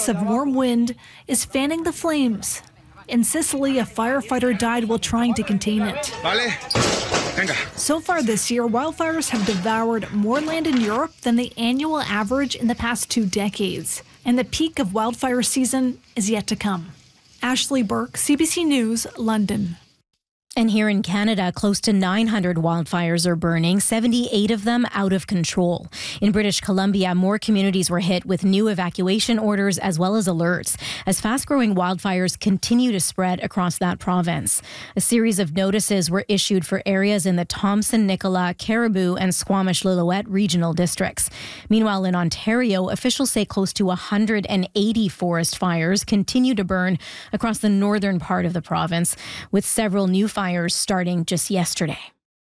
gusts of warm wind is fanning the flames. In Sicily, a firefighter died while trying to contain it. So far this year, wildfires have devoured more land in Europe than the annual average in the past 2 decades. And the peak of wildfire season is yet to come. Ashley Burke, CBC News, London. And here in Canada, close to 900 wildfires are burning, 78 of them out of control. In British Columbia, more communities were hit with new evacuation orders as well as alerts as fast-growing wildfires continue to spread across that province. A series of notices were issued for areas in the Thompson, Nicola, Caribou and Squamish-Lillooet regional districts. Meanwhile, in Ontario, officials say close to 180 forest fires continue to burn across the northern part of the province, with several new fires starting just yesterday.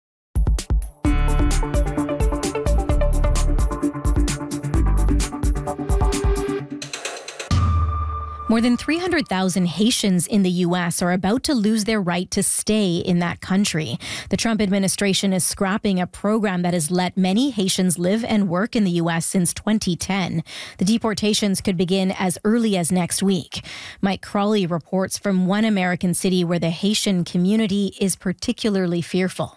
More than 300,000 Haitians in the U.S. are about to lose their right to stay in that country. The Trump administration is scrapping a program that has let many Haitians live and work in the U.S. since 2010. The deportations could begin as early as next week. Mike Crawley reports from one American city where the Haitian community is particularly fearful.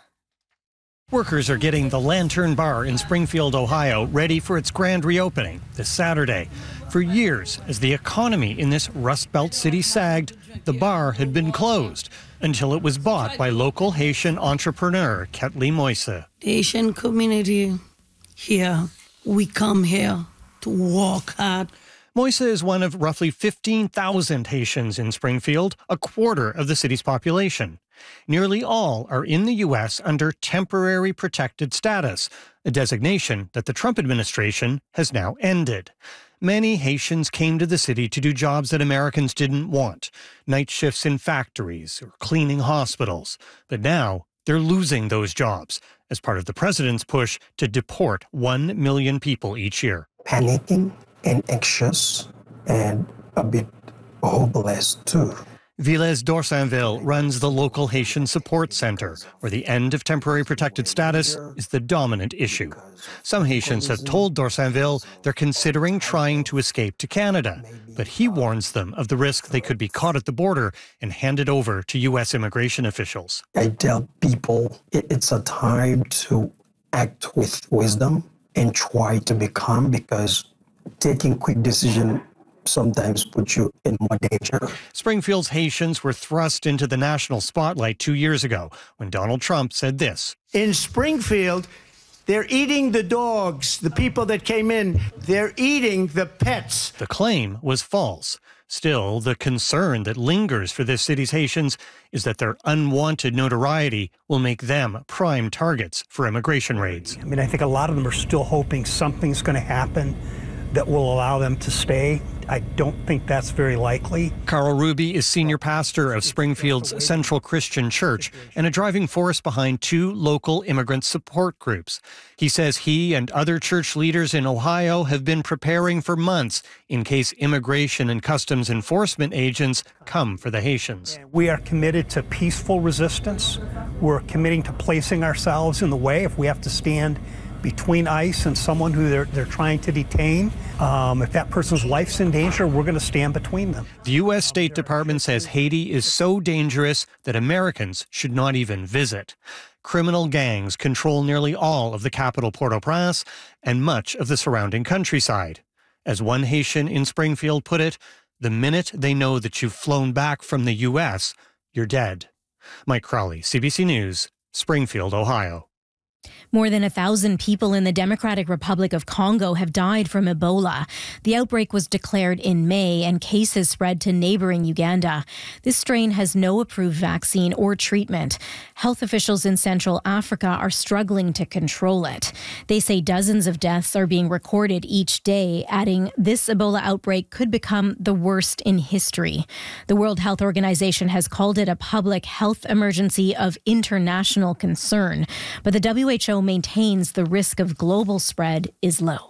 Workers are getting the Lantern Bar in Springfield, Ohio, ready for its grand reopening this Saturday. For years, as the economy in this Rust Belt city sagged, the bar had been closed until it was bought by local Haitian entrepreneur Ketli Moise. The Haitian community here, we come here to work hard. Moise is one of roughly 15,000 Haitians in Springfield, a quarter of the city's population. Nearly all are in the U.S. under temporary protected status, a designation that the Trump administration has now ended. Many Haitians came to the city to do jobs that Americans didn't want, night shifts in factories or cleaning hospitals. But now they're losing those jobs as part of the president's push to deport 1 million people each year. Panicking and anxious and a bit hopeless too. Villes d'Orsainville runs the local Haitian support center, where the end of temporary protected status is the dominant issue. Some Haitians have told d'Orsainville they're considering trying to escape to Canada, but he warns them of the risk they could be caught at the border and handed over to U.S. immigration officials. I tell people it's a time to act with wisdom and try to be calm, because taking quick decisions sometimes put you in more danger. Springfield's Haitians were thrust into the national spotlight 2 years ago when Donald Trump said this. In Springfield, they're eating the dogs, the people that came in. They're eating the pets. The claim was false. Still, the concern that lingers for this city's Haitians is that their unwanted notoriety will make them prime targets for immigration raids. I mean, I think a lot of them are still hoping something's going to happen that will allow them to stay. I don't think that's very likely. Carl Ruby is senior pastor of Springfield's Central Christian Church and a driving force behind 2 local immigrant support groups. He says he and other church leaders in Ohio have been preparing for months in case immigration and customs enforcement agents come for the Haitians. We are committed to peaceful resistance. We're committing to placing ourselves in the way if we have to stand between ICE and someone who they're trying to detain. If that person's life's in danger, we're going to stand between them. The U.S. State Department says Haiti is so dangerous that Americans should not even visit. Criminal gangs control nearly all of the capital, Port-au-Prince, and much of the surrounding countryside. As one Haitian in Springfield put it, the minute they know that you've flown back from the U.S., you're dead. Mike Crawley, CBC News, Springfield, Ohio. More than 1,000 people in the Democratic Republic of Congo have died from Ebola. The outbreak was declared in May, and cases spread to neighboring Uganda. This strain has no approved vaccine or treatment. Health officials in Central Africa are struggling to control it. They say dozens of deaths are being recorded each day, adding this Ebola outbreak could become the worst in history. The World Health Organization has called it a public health emergency of international concern, but the WHO maintains the risk of global spread is low.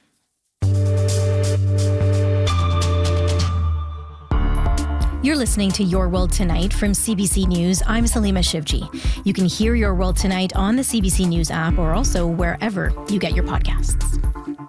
You're listening to Your World Tonight from CBC News. I'm Salima Shivji. You can hear Your World Tonight on the CBC News app or also wherever you get your podcasts.